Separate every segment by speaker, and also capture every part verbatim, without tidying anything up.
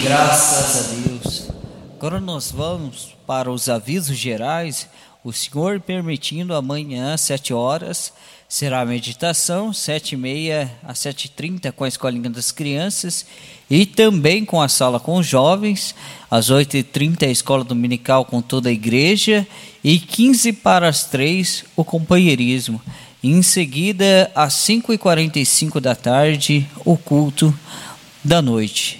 Speaker 1: Graças a Deus. Agora nós vamos para os avisos gerais. O Senhor permitindo, amanhã, sete horas, será a meditação, sete e meia a sete e trinta com a escolinha das crianças e também com a sala com os jovens, às oito e trinta a escola dominical com toda a igreja e quinze para as três o companheirismo. E em seguida, às cinco e quarenta e cinco da tarde, o culto da noite.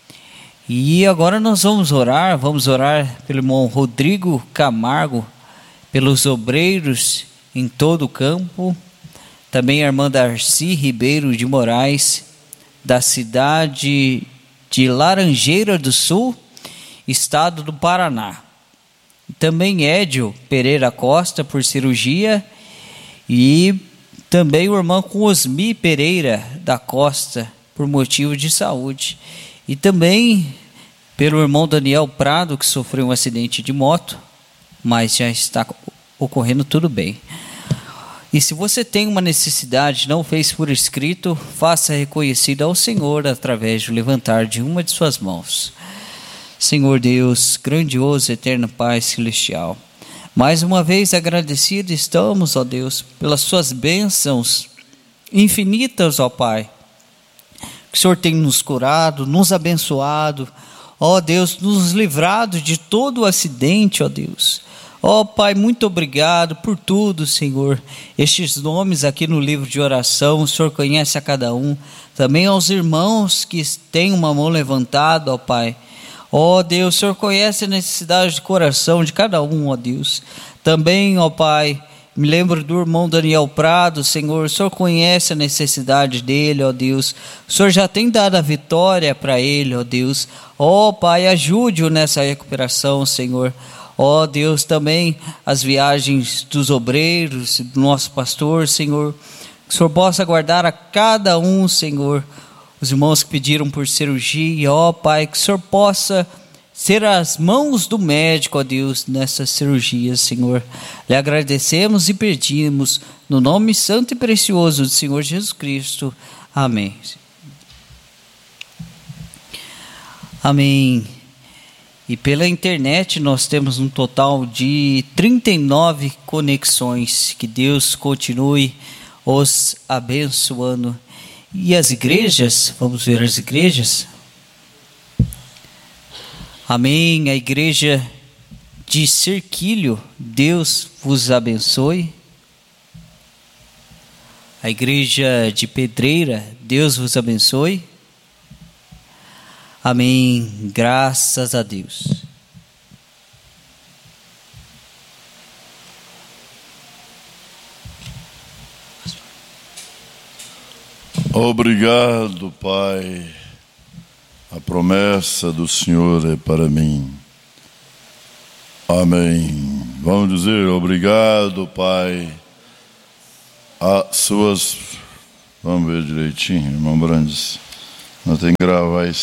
Speaker 1: E agora nós vamos orar, vamos orar pelo irmão Rodrigo Camargo, pelos obreiros em todo o campo, também a irmã Darcy Ribeiro de Moraes, da cidade de Laranjeira do Sul, estado do Paraná. Também Édio Pereira Costa, por cirurgia, e também o irmão Cosmi Pereira da Costa, por motivo de saúde. E também pelo irmão Daniel Prado, que sofreu um acidente de moto, mas já está ocorrendo tudo bem. E se você tem uma necessidade, não fez por escrito, faça reconhecido ao Senhor através do levantar de uma de suas mãos. Senhor Deus, grandioso, eterno Pai celestial, mais uma vez agradecidos estamos, ó Deus, pelas suas bênçãos infinitas, ó Pai, que o Senhor tem nos curado, nos abençoado, ó Deus, nos livrado de todo o acidente, ó Deus. Ó Pai, muito obrigado por tudo, Senhor. Estes nomes aqui no livro de oração, o Senhor conhece a cada um. Também aos irmãos que têm uma mão levantada, ó Pai. Ó Deus, o Senhor conhece a necessidade de coração de cada um, ó Deus. Também, ó Pai, me lembro do irmão Daniel Prado, Senhor, o Senhor conhece a necessidade dele, ó Deus. O Senhor já tem dado a vitória para ele, ó Deus. Ó Pai, ajude-o nessa recuperação, Senhor. Ó Deus, também as viagens dos obreiros, do nosso pastor, Senhor. Que o Senhor possa guardar a cada um, Senhor. Os irmãos que pediram por cirurgia, ó Pai, que o Senhor possa ser as mãos do médico, ó Deus, nessas cirurgias, Senhor. Lhe agradecemos e pedimos, no nome santo e precioso do Senhor Jesus Cristo. Amém. Amém. E pela internet nós temos um total de trinta e nove conexões. Que Deus continue os abençoando. E as igrejas, vamos ver as igrejas. Amém. A igreja de Cerquilho, Deus vos abençoe. A igreja de Pedreira, Deus vos abençoe. Amém. Graças a Deus.
Speaker 2: Obrigado, Pai. A promessa do Senhor é para mim. Amém. Vamos dizer obrigado, Pai. As suas... Vamos ver direitinho, irmão Brandes. Nós temos que gravar isso.